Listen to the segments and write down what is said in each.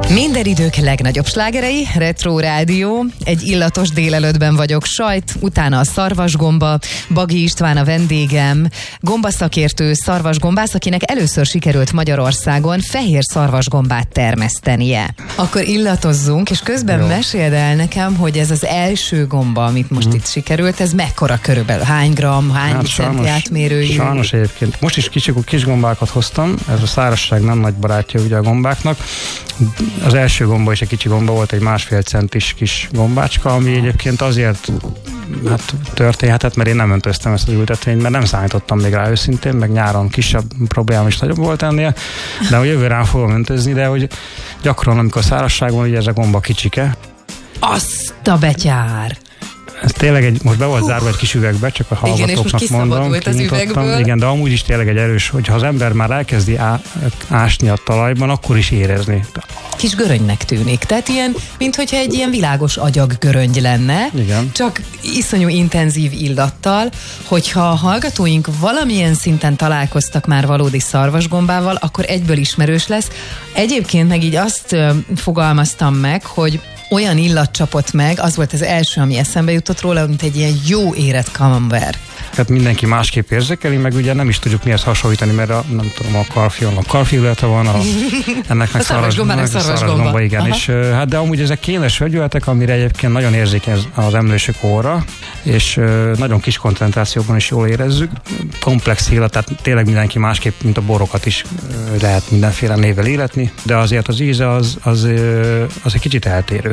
Minden idők legnagyobb slágerei, Retro Rádió, egy illatos délelőttben vagyok, sajt, utána a szarvasgomba, Bagi István a vendégem, gombaszakértő szarvasgombász, akinek először sikerült Magyarországon fehér szarvasgombát termesztenie. Akkor illatozzunk, és közben meséld el nekem, hogy ez az első gomba, amit most itt sikerült, ez mekkora körülbelül? Hány gram, hány centi átmérőjű? Sajnos egyébként. Most is kis gombákat hoztam, ez a szárazság nem nagy barátja ugye a gombáknak. Az első gomba is egy kicsi gomba volt, egy 1,5 centis kis gombácska, ami egyébként azért történhetett, mert én nem öntöztem ezt az ültetvényt, mert nem számítottam még rá őszintén, meg nyáron kisebb problémám is nagyobb volt ennél, de hogy jövőre fogom öntözni, de hogy gyakran, amikor szárazság van, ugye ez a gomba kicsike. Azt a betyár! Ez tényleg most be volt zárva egy kis üvegbe, csak a hallgatóknak mondom, kinyitottam. Igen, de amúgy is tényleg egy erős, hogyha az ember már elkezdi ásni a talajban, akkor is érezni. Kis göröngynek tűnik. Tehát ilyen, minthogyha egy ilyen világos agyag göröngy lenne, igen. Csak iszonyú intenzív illattal, hogyha a hallgatóink valamilyen szinten találkoztak már valódi szarvasgombával, akkor egyből ismerős lesz. Egyébként meg így azt fogalmaztam meg, hogy olyan illat csapott meg, az volt az első, ami eszembe jutott róla, mint egy ilyen jó érett camembert. Tehát mindenki másképp érzékeli, meg ugye nem is tudjuk mihez hasonlítani, mert nem tudom, a karfiolata van, ennek meg szarvasgomba, igen. És, hát de amúgy ezek kénes vegyületek, amire egyébként nagyon érzékeny az emlősök óra, és nagyon kis koncentrációban is jól érezzük. Komplex illat, tehát tényleg mindenki másképp, mint a borokat is lehet mindenféle névvel illetni, de azért az íze az egy kicsit eltérő.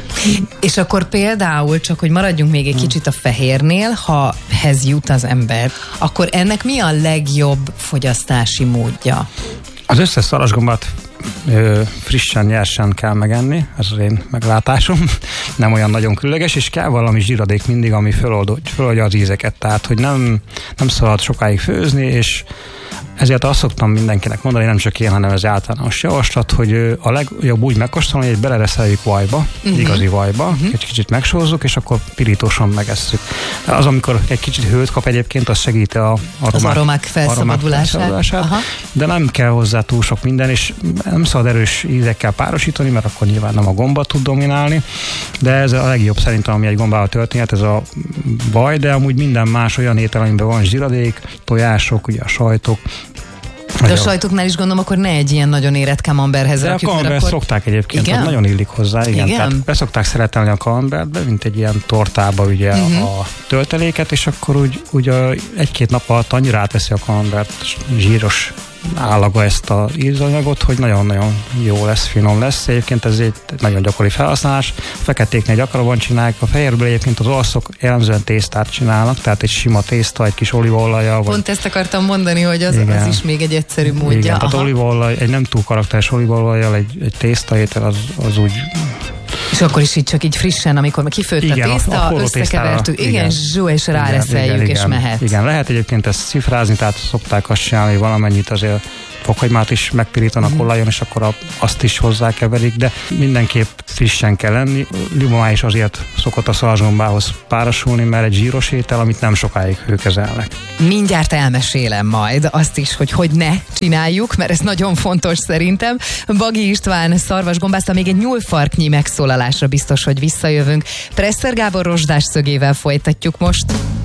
És akkor például, csak hogy maradjunk még egy kicsit a fehérnél, ha hez jut az ember, akkor ennek mi a legjobb fogyasztási módja? Az összes szarvasgombát frissen, nyersen kell megenni, ez az én meglátásom, nem olyan nagyon különleges, és kell valami zsíradék mindig, ami föloldja az ízeket, tehát hogy nem szabad sokáig főzni, és ezért azt szoktam mindenkinek mondani, nem csak én, hanem ez általános javaslat, hogy a legjobb úgy megkóstolni, hogy belereszeljük vajba, igazi vajba, egy kicsit megsózzuk, és akkor pirítósan megesszük. Az, amikor egy kicsit hőt kap egyébként, az segíti az aromák felszabadulását. De nem kell hozzá túl sok minden, és nem szabad erős ízekkel párosítani, mert akkor nyilván nem a gomba tud dominálni, de ez a legjobb szerintem, ami egy gombával történhet, ez a vaj, de amúgy minden más olyan étel, amiben van zsíradék, tojások, ugye a sajtok. De a sajtoknál is gondolom, akkor ne egy ilyen nagyon érett camemberthez rakjuk. De a camembert akkor szokták egyébként, nagyon illik hozzá. Igen? Tehát beszokták szeretelni a camembertbe, mint egy ilyen tortába ugye a tölteléket, és akkor úgy egy-két nap alatt annyira átveszi a camembert zsíros állaga ezt az ízanyagot, hogy nagyon-nagyon jó lesz, finom lesz. Egyébként ez egy nagyon gyakori felhasználás. A feketéknél gyakrabban csinálják, a fehérből egyébként az olaszok jellemzően tésztát csinálnak, tehát egy sima tészta, egy kis olívaolajjal. Pont ezt akartam mondani, hogy az is még egy egyszerű módja. Igen, tehát olívaolaj, egy nem túl karakteres olívaolajjal egy tésztaétel az úgy. És akkor is így csak így frissen, amikor kifőtt a tészta, összekevertük, és ráreszeljük, és mehet. Igen, lehet egyébként ezt cifrázni, tehát szokták azt csinálni, hogy valamennyit azért fokhagymát is megpirítanak olajon, és akkor azt is hozzákeverik, de mindenképp frissen kell lenni. Libomá is azért szokott a szarvasgombához párosulni, mert egy zsíros étel, amit nem sokáig hőkezelnek. Mindjárt elmesélem majd azt is, hogy ne csináljuk, mert ez nagyon fontos szerintem. Bagi István szarvasgombászta, még egy nyúlfarknyi megszólalásra biztos, hogy visszajövünk. Presser Gábor rozsdás szögével folytatjuk most.